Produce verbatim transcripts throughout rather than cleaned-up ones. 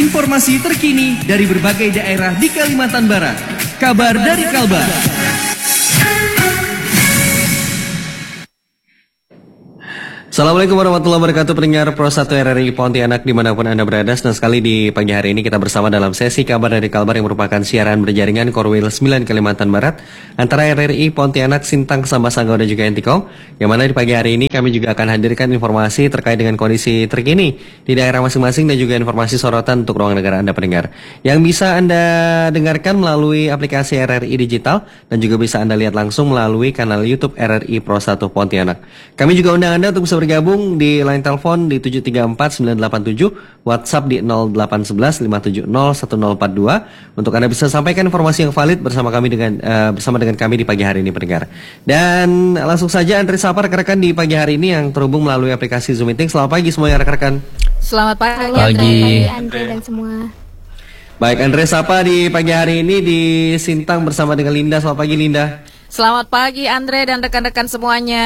Informasi terkini dari berbagai daerah di Kalimantan Barat. Kabar dari Kalbar. Assalamualaikum warahmatullahi wabarakatuh, pendengar Pro satu R R I Pontianak dimanapun Anda berada. Senang sekali di pagi hari ini kita bersama dalam sesi Kabar dari Kalbar yang merupakan siaran berjaringan Korwil sembilan Kalimantan Barat antara R R I Pontianak, Sintang, Sambas, Sanggau dan juga Entikong. Yang mana di pagi hari ini kami juga akan hadirkan informasi terkait dengan kondisi terkini di daerah masing-masing dan juga informasi sorotan untuk ruang negara Anda pendengar. Yang bisa Anda dengarkan melalui aplikasi R R I Digital dan juga bisa Anda lihat langsung melalui kanal YouTube R R I Pro satu Pontianak. Kami juga undang Anda untuk bisa bergabung di line telepon di tujuh tiga empat sembilan delapan tujuh, WhatsApp di nol delapan satu satu lima tujuh nol satu nol empat dua untuk Anda bisa sampaikan informasi yang valid bersama kami dengan uh, bersama dengan kami di pagi hari ini pendengar. Dan langsung saja Andre sapa rekan-rekan di pagi hari ini yang terhubung melalui aplikasi Zoom Meeting. Selamat pagi semuanya rekan-rekan. Selamat pagi, pagi. pagi Andre dan semua. Baik, Andre sapa di pagi hari ini di Sintang bersama dengan Linda. Selamat pagi Linda. Selamat pagi Andre dan rekan-rekan semuanya.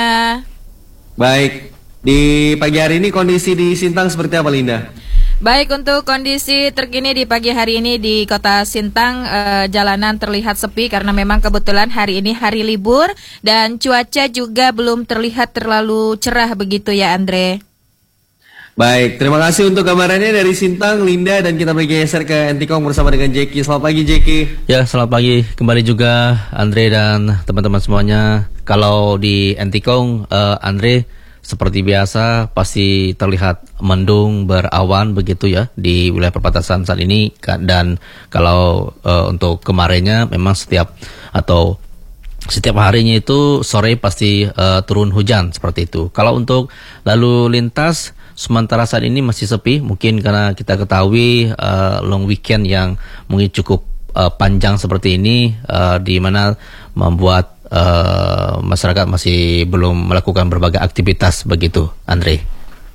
Baik, di pagi hari ini kondisi di Sintang seperti apa Linda? Baik, untuk kondisi terkini di pagi hari ini di kota Sintang, eh, jalanan terlihat sepi karena memang kebetulan hari ini hari libur dan cuaca juga belum terlihat terlalu cerah begitu ya Andre. Baik, terima kasih untuk gambarannya dari Sintang, Linda, dan kita bergeser ke Entikong bersama dengan Jeki. Selamat pagi Jeki. Ya, selamat pagi kembali juga Andre dan teman-teman semuanya. Kalau di Entikong, uh, Andre, seperti biasa pasti terlihat mendung berawan begitu ya di wilayah perbatasan saat ini. Dan kalau uh, untuk kemarinnya memang setiap atau setiap harinya itu sore pasti uh, turun hujan seperti itu. Kalau untuk lalu lintas sementara saat ini masih sepi, mungkin karena kita ketahui uh, long weekend yang mungkin cukup uh, panjang seperti ini, uh, di mana membuat Uh, masyarakat masih belum melakukan berbagai aktivitas begitu, Andre.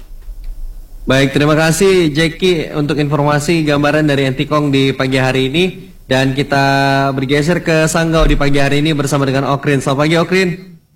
Baik, terima kasih Jeki untuk informasi gambaran dari Entikong di pagi hari ini. Dan kita bergeser ke Sanggau di pagi hari ini bersama dengan Okrin. Selamat pagi Okrin.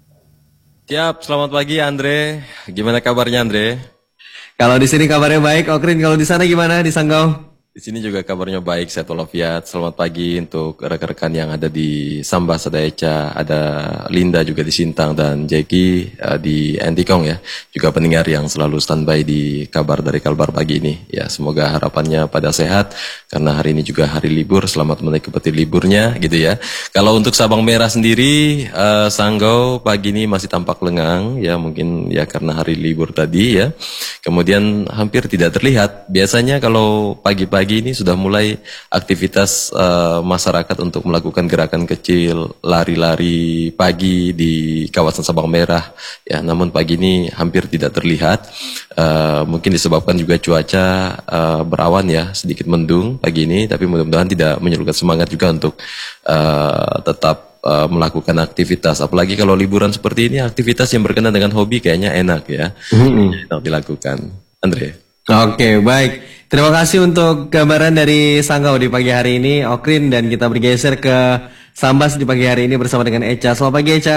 Siap, selamat pagi Andre. Gimana kabarnya Andre? Kalau di sini kabarnya baik, Okrin. Kalau di sana gimana di Sanggau? Di sini juga kabarnya baik, sehat walafiat. Selamat pagi untuk rekan-rekan yang ada di Sambas, ada Eca, ada Linda juga di Sintang, dan Jeki uh, di Entikong ya. Juga pendengar yang selalu standby di kabar dari Kalbar pagi ini. Ya, semoga harapannya pada sehat karena hari ini juga hari libur. Selamat menikmati liburnya gitu ya. Kalau untuk Sabang Merah sendiri, uh, Sanggau pagi ini masih tampak lengang ya, mungkin ya karena hari libur tadi ya. Kemudian hampir tidak terlihat. Biasanya kalau pagi-pagi pagi ini sudah mulai aktivitas uh, masyarakat untuk melakukan gerakan kecil, lari-lari pagi di kawasan Sabang Merah. Ya, namun pagi ini hampir tidak terlihat. Uh, mungkin disebabkan juga cuaca uh, berawan ya, sedikit mendung pagi ini. Tapi mudah-mudahan tidak menyurutkan semangat juga untuk uh, tetap uh, melakukan aktivitas. Apalagi kalau liburan seperti ini, aktivitas yang berkenaan dengan hobi kayaknya enak ya, mm-hmm. enak dilakukan. Andre. Oke, baik. Terima kasih untuk gambaran dari Sanggau di pagi hari ini, Okrin, dan kita bergeser ke Sambas di pagi hari ini bersama dengan Eca. Selamat pagi Eca.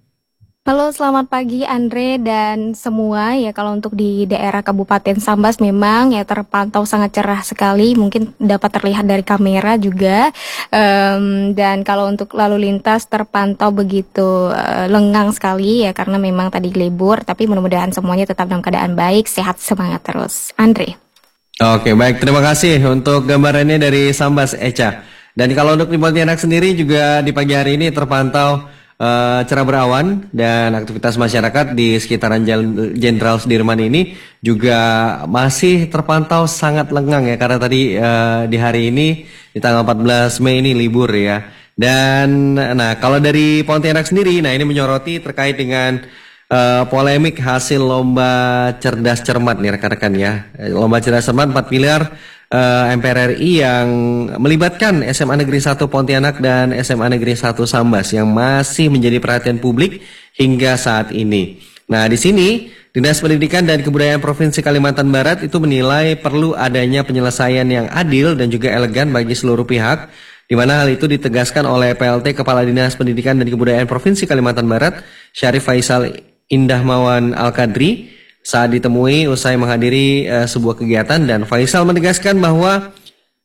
Halo, selamat pagi Andre dan semua. Ya, kalau untuk di daerah Kabupaten Sambas memang ya terpantau sangat cerah sekali, mungkin dapat terlihat dari kamera juga. Um, dan kalau untuk lalu lintas terpantau begitu uh, lengang sekali ya karena memang tadi libur. Tapi mudah-mudahan semuanya tetap dalam keadaan baik, sehat, semangat terus. Andre. Oke, baik. Terima kasih untuk gambarannya dari Sambas, Eca. Dan kalau untuk di Pontianak sendiri juga di pagi hari ini terpantau uh, cerah berawan dan aktivitas masyarakat di sekitaran Jalan Jenderal Sudirman ini juga masih terpantau sangat lengang ya karena tadi uh, di hari ini di tanggal empat belas Mei ini libur ya. Dan nah kalau dari Pontianak sendiri, nah ini menyoroti terkait dengan Uh, polemik hasil lomba cerdas cermat nih rekan-rekan ya. Lomba cerdas cermat empat pilar uh, M P R R I yang melibatkan S M A Negeri satu Pontianak dan S M A Negeri satu Sambas yang masih menjadi perhatian publik hingga saat ini. Nah, di sini Dinas Pendidikan dan Kebudayaan Provinsi Kalimantan Barat itu menilai perlu adanya penyelesaian yang adil dan juga elegan bagi seluruh pihak, di mana hal itu ditegaskan oleh P L T Kepala Dinas Pendidikan dan Kebudayaan Provinsi Kalimantan Barat, Syarif Faisal Indah Mawan Al-Kadri, saat ditemui usai menghadiri uh, sebuah kegiatan. Dan Faisal menegaskan bahwa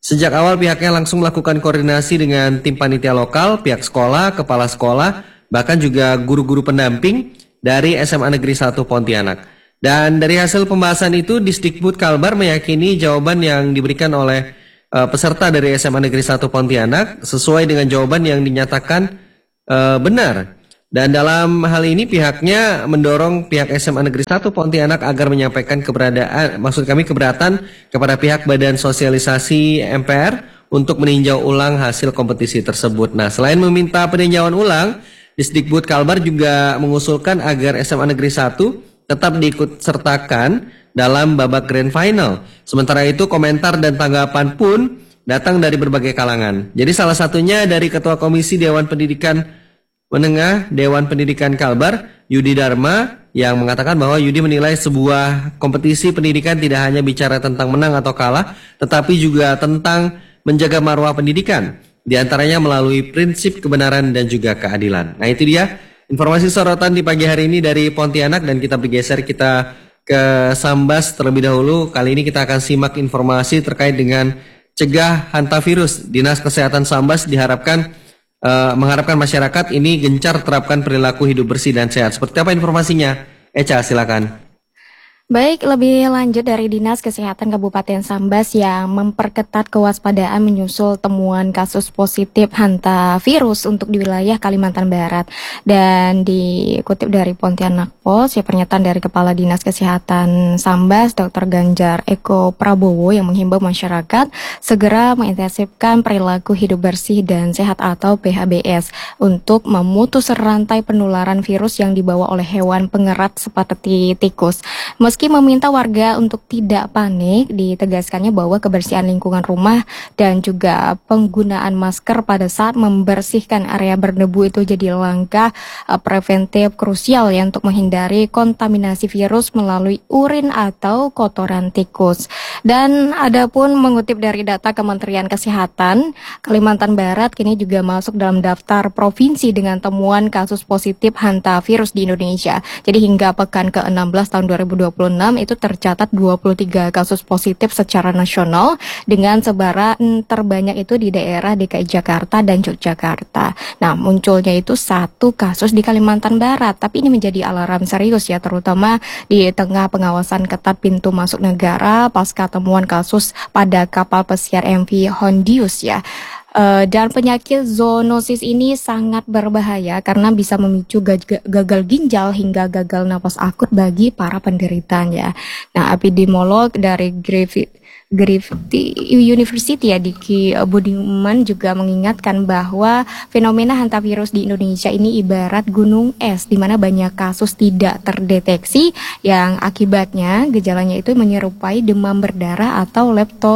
Sejak awal pihaknya langsung melakukan koordinasi dengan tim panitia lokal, pihak sekolah, kepala sekolah, bahkan juga guru-guru pendamping dari S M A Negeri satu Pontianak. Dan dari hasil pembahasan itu, Disdikbud Kalbar meyakini jawaban yang diberikan oleh uh, peserta dari S M A Negeri satu Pontianak sesuai dengan jawaban yang dinyatakan uh, benar. Dan dalam hal ini pihaknya mendorong pihak S M A Negeri satu Pontianak agar menyampaikan keberadaan, maksud kami keberatan kepada pihak Badan Sosialisasi M P R untuk meninjau ulang hasil kompetisi tersebut. Nah, selain meminta peninjauan ulang, Disdikbud Kalbar juga mengusulkan agar S M A Negeri satu tetap diikut sertakan dalam babak grand final. Sementara itu komentar dan tanggapan pun datang dari berbagai kalangan. Jadi salah satunya dari Ketua Komisi Dewan Pendidikan Menengah Dewan Pendidikan Kalbar, Yudi Dharma, yang mengatakan bahwa Yudi menilai sebuah kompetisi pendidikan tidak hanya bicara tentang menang atau kalah, tetapi juga tentang menjaga marwah pendidikan, di antaranya melalui prinsip kebenaran dan juga keadilan. Nah, itu dia informasi sorotan di pagi hari ini dari Pontianak, dan kita bergeser kita ke Sambas terlebih dahulu. Kali ini kita akan simak informasi terkait dengan cegah hantavirus. Dinas Kesehatan Sambas diharapkan Uh, mengharapkan masyarakat ini gencar terapkan perilaku hidup bersih dan sehat. Seperti apa informasinya? Eca, silakan. Baik, lebih lanjut dari Dinas Kesehatan Kabupaten Sambas yang memperketat kewaspadaan menyusul temuan kasus positif hantavirus untuk di wilayah Kalimantan Barat. Dan dikutip dari Pontianak Pos, ya, pernyataan dari Kepala Dinas Kesehatan Sambas, Dokter Ganjar Eko Prabowo, yang menghimbau masyarakat segera mengintensifkan perilaku hidup bersih dan sehat atau P H B S untuk memutus rantai penularan virus yang dibawa oleh hewan pengerat seperti tikus. Meski meminta warga untuk tidak panik, ditegaskannya bahwa kebersihan lingkungan rumah dan juga penggunaan masker pada saat membersihkan area berdebu itu jadi langkah uh, preventif krusial ya untuk menghindari kontaminasi virus melalui urin atau kotoran tikus. Dan adapun mengutip dari data Kementerian Kesehatan, Kalimantan Barat kini juga masuk dalam daftar provinsi dengan temuan kasus positif hantavirus di Indonesia. Jadi hingga pekan ke enam belas tahun dua ribu dua puluh enam itu tercatat dua puluh tiga kasus positif secara nasional dengan sebaran terbanyak itu di daerah D K I Jakarta dan Yogyakarta. Nah, munculnya itu satu kasus di Kalimantan Barat, tapi ini menjadi alarm serius ya, terutama di tengah pengawasan ketat pintu masuk negara pasca temuan kasus pada kapal pesiar M V Hondius ya. Uh, dan penyakit zoonosis ini sangat berbahaya karena bisa memicu gag- gagal ginjal hingga gagal napas akut bagi para penderitanya. Nah, epidemiolog dari Griffith Griffith University ya, Diki Budiman juga mengingatkan bahwa fenomena hantavirus di Indonesia ini ibarat gunung es di mana banyak kasus tidak terdeteksi yang akibatnya gejalanya itu menyerupai demam berdarah atau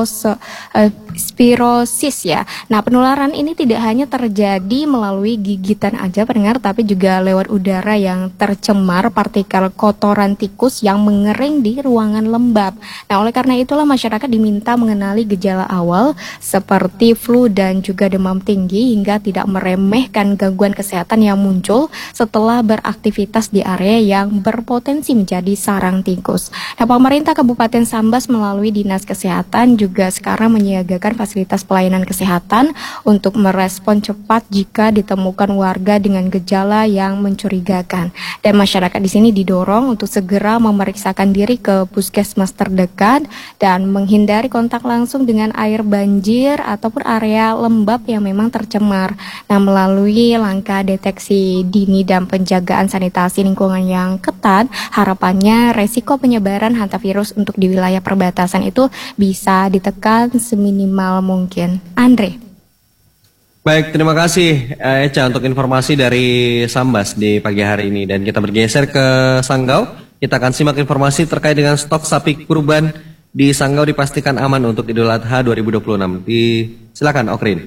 leptospirosis ya. Nah, penularan ini tidak hanya terjadi melalui gigitan aja pendengar, tapi juga lewat udara yang tercemar partikel kotoran tikus yang mengering di ruangan lembab. Nah, oleh karena itulah masyarakat diminta mengenali gejala awal seperti flu dan juga demam tinggi hingga tidak meremehkan gangguan kesehatan yang muncul setelah beraktivitas di area yang berpotensi menjadi sarang tikus. Nah, pemerintah Kabupaten Sambas melalui Dinas Kesehatan juga sekarang menyiagakan fasilitas pelayanan kesehatan untuk merespon cepat jika ditemukan warga dengan gejala yang mencurigakan. Dan masyarakat di sini didorong untuk segera memeriksakan diri ke puskesmas terdekat dan menghindari kontak langsung dengan air banjir ataupun area lembab yang memang tercemar. Nah, melalui langkah deteksi dini dan penjagaan sanitasi lingkungan yang ketat, harapannya resiko penyebaran hantavirus untuk di wilayah perbatasan itu bisa ditekan seminimal mungkin. Andre. Baik, terima kasih Eca untuk informasi dari Sambas di pagi hari ini. Dan kita bergeser ke Sanggau. Kita akan simak informasi terkait dengan stok sapi kurban di Sanggau dipastikan aman untuk Idul Adha dua ribu dua puluh enam. Di, silakan Okrin.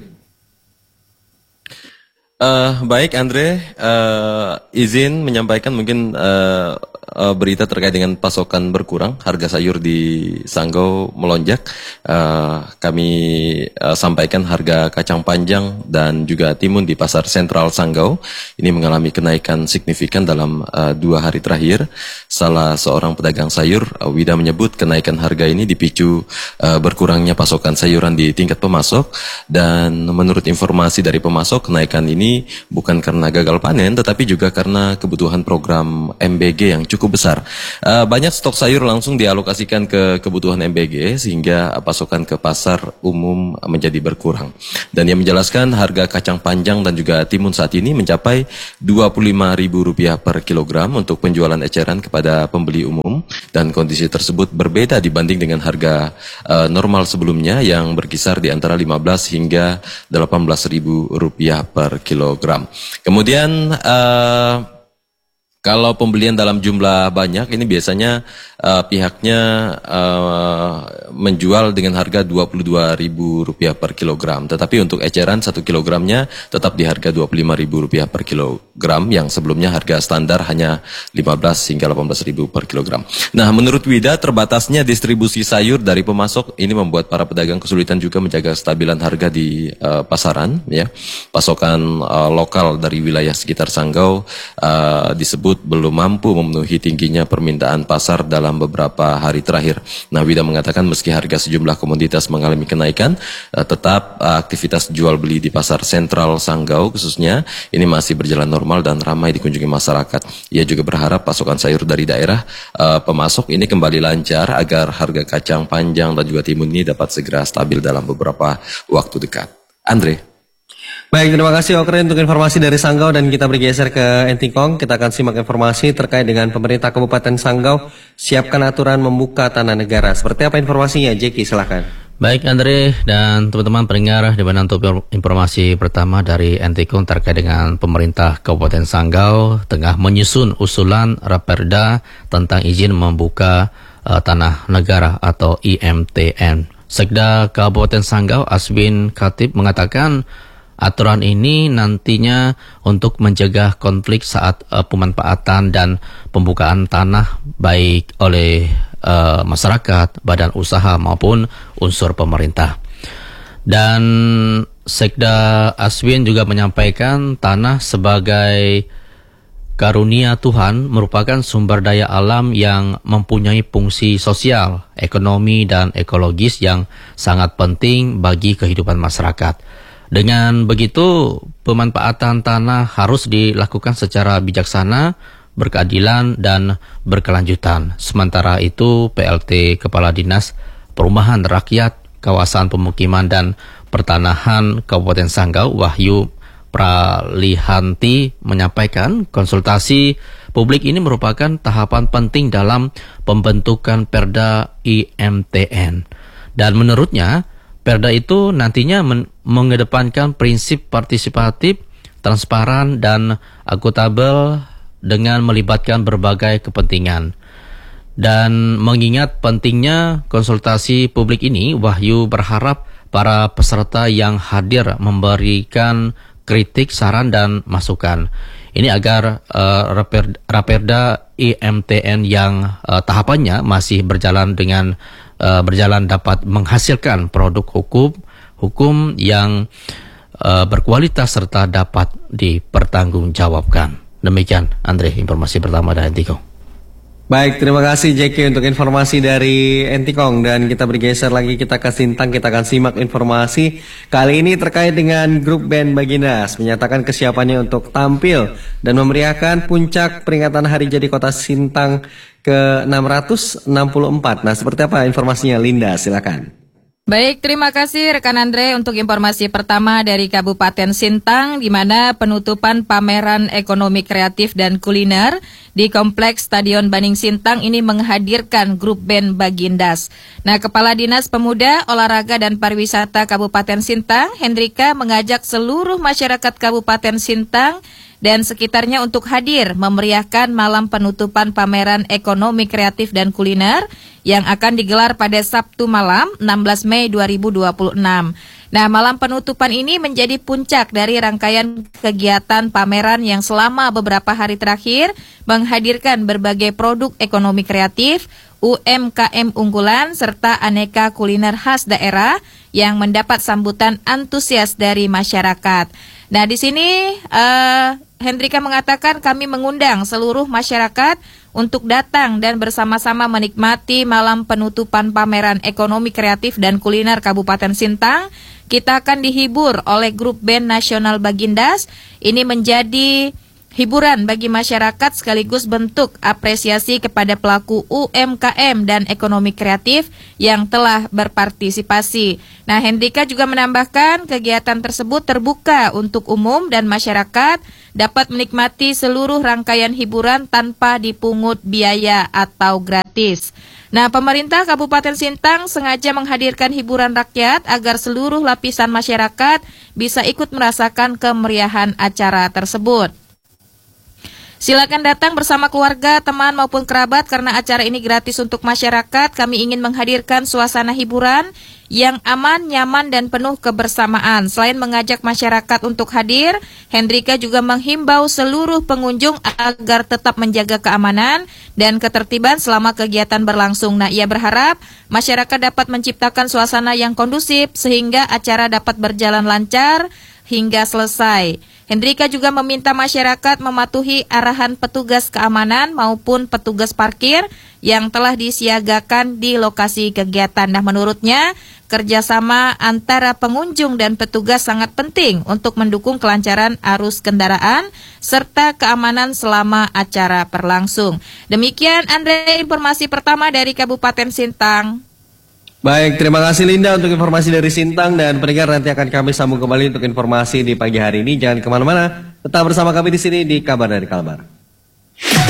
Uh, baik Andre, uh, izin menyampaikan mungkin uh, uh, berita terkait dengan pasokan berkurang, harga sayur di Sanggau melonjak. Uh, kami uh, sampaikan harga kacang panjang dan juga timun di pasar sentral Sanggau ini mengalami kenaikan signifikan dalam uh, dua hari terakhir. Salah seorang pedagang sayur, uh, Wida, menyebut kenaikan harga ini dipicu uh, berkurangnya pasokan sayuran di tingkat pemasok, dan menurut informasi dari pemasok, kenaikan ini bukan karena gagal panen, tetapi juga karena kebutuhan program M B G yang cukup besar. Uh, banyak stok sayur langsung dialokasikan ke kebutuhan M B G sehingga pasokan ke pasar umum menjadi berkurang. Dan ia menjelaskan harga kacang panjang dan juga timun saat ini mencapai dua puluh lima ribu rupiah per kilogram untuk penjualan eceran kepada pembeli umum, dan kondisi tersebut berbeda dibanding dengan harga uh, normal sebelumnya yang berkisar di antara lima belas hingga delapan belas ribu rupiah per kilogram. Kemudian uh, kalau pembelian dalam jumlah banyak, ini biasanya uh, pihaknya uh, menjual dengan harga dua puluh dua ribu rupiah per kilogram. Tetapi untuk eceran satu kilogramnya tetap di harga dua puluh lima ribu rupiah per kilogram, yang sebelumnya harga standar hanya lima belas hingga delapan belas ribu per kilogram. Nah, menurut Wida, terbatasnya distribusi sayur dari pemasok ini membuat para pedagang kesulitan juga menjaga kestabilan harga di uh, pasaran. Ya, pasokan uh, lokal dari wilayah sekitar Sanggau uh, disebut belum mampu memenuhi tingginya permintaan pasar dalam beberapa hari terakhir. Nah, Wida mengatakan meski harga sejumlah komoditas mengalami kenaikan, uh, tetap uh, aktivitas jual beli di pasar sentral Sanggau khususnya ini masih berjalan normal dan ramai dikunjungi masyarakat. Ia juga berharap pasokan sayur dari daerah uh, pemasok ini kembali lancar agar harga kacang panjang dan juga timun ini dapat segera stabil dalam beberapa waktu dekat. Andre. Baik, terima kasih Okre untuk informasi dari Sanggau, dan kita bergeser ke Entikong. Kita akan simak informasi terkait dengan pemerintah Kabupaten Sanggau siapkan aturan membuka tanah negara. Seperti apa informasinya, Jeki, silakan. Baik Andre dan teman-teman pendengar, di mana untuk informasi pertama dari Entikong terkait dengan pemerintah Kabupaten Sanggau tengah menyusun usulan Raperda tentang izin membuka uh, tanah negara atau I M T N. Sekda Kabupaten Sanggau Aswin Khatib mengatakan aturan ini nantinya untuk mencegah konflik saat uh, pemanfaatan dan pembukaan tanah baik oleh uh, masyarakat, badan usaha maupun unsur pemerintah. Dan Sekda Aswin juga menyampaikan tanah sebagai karunia Tuhan merupakan sumber daya alam yang mempunyai fungsi sosial, ekonomi, dan ekologis yang sangat penting bagi kehidupan masyarakat. Dengan begitu, pemanfaatan tanah harus dilakukan secara bijaksana, berkeadilan, dan berkelanjutan. Sementara itu, P L T Kepala Dinas Perumahan Rakyat, Kawasan Pemukiman, dan Pertanahan Kabupaten Sanggau, Wahyu Pralihanti, menyampaikan konsultasi publik ini merupakan tahapan penting dalam pembentukan Perda I M T N. Dan menurutnya, Perda itu nantinya men- mengedepankan prinsip partisipatif, transparan, dan akuntabel dengan melibatkan berbagai kepentingan. Dan mengingat pentingnya konsultasi publik ini, Wahyu berharap para peserta yang hadir memberikan kritik, saran, dan masukan. Ini agar uh, Raperda, Raperda I M T N yang uh, tahapannya masih berjalan dengan uh, berjalan dapat menghasilkan produk hukum hukum yang uh, berkualitas serta dapat dipertanggungjawabkan. Demikian Andre, informasi pertama dari Entikong. Baik, terima kasih Jeki untuk informasi dari Entikong, dan kita bergeser lagi, kita ke Sintang. Kita akan simak informasi kali ini terkait dengan grup band Bagindas menyatakan kesiapannya untuk tampil dan memeriahkan puncak peringatan Hari Jadi Kota Sintang ke enam ratus enam puluh empat. Nah, seperti apa informasinya, Linda? Silakan. Baik, terima kasih rekan Andre untuk informasi pertama dari Kabupaten Sintang, di mana penutupan pameran ekonomi kreatif dan kuliner di Kompleks Stadion Baning Sintang ini menghadirkan grup band Bagindas. Nah, Kepala Dinas Pemuda, Olahraga, dan Pariwisata Kabupaten Sintang, Hendrika, mengajak seluruh masyarakat Kabupaten Sintang dan sekitarnya untuk hadir memeriahkan malam penutupan pameran ekonomi kreatif dan kuliner yang akan digelar pada Sabtu malam enam belas Mei dua ribu dua puluh enam. Nah, malam penutupan ini menjadi puncak dari rangkaian kegiatan pameran yang selama beberapa hari terakhir menghadirkan berbagai produk ekonomi kreatif, U M K M unggulan, serta aneka kuliner khas daerah yang mendapat sambutan antusias dari masyarakat. Nah, di sini uh, Hendrika mengatakan kami mengundang seluruh masyarakat untuk datang dan bersama-sama menikmati malam penutupan pameran ekonomi kreatif dan kuliner Kabupaten Sintang. Kita akan dihibur oleh grup band nasional Bagindas. Ini menjadi hiburan bagi masyarakat sekaligus bentuk apresiasi kepada pelaku U M K M dan ekonomi kreatif yang telah berpartisipasi. Nah, Hendrika juga menambahkan kegiatan tersebut terbuka untuk umum dan masyarakat dapat menikmati seluruh rangkaian hiburan tanpa dipungut biaya atau gratis. Nah, pemerintah Kabupaten Sintang sengaja menghadirkan hiburan rakyat agar seluruh lapisan masyarakat bisa ikut merasakan kemeriahan acara tersebut. Silakan datang bersama keluarga, teman maupun kerabat karena acara ini gratis untuk masyarakat. Kami ingin menghadirkan suasana hiburan yang aman, nyaman, dan penuh kebersamaan. Selain mengajak masyarakat untuk hadir, Hendrika juga menghimbau seluruh pengunjung agar tetap menjaga keamanan dan ketertiban selama kegiatan berlangsung. Nah, ia berharap masyarakat dapat menciptakan suasana yang kondusif sehingga acara dapat berjalan lancar hingga selesai. Hendrika juga meminta masyarakat mematuhi arahan petugas keamanan maupun petugas parkir yang telah disiagakan di lokasi kegiatan. Nah, menurutnya, kerjasama antara pengunjung dan petugas sangat penting untuk mendukung kelancaran arus kendaraan serta keamanan selama acara berlangsung. Demikian, Andre, informasi pertama dari Kabupaten Sintang. Baik, terima kasih Linda untuk informasi dari Sintang, dan pendengar nanti akan kami sambung kembali untuk informasi di pagi hari ini. Jangan kemana-mana, tetap bersama kami di sini di Kabar dari Kalbar.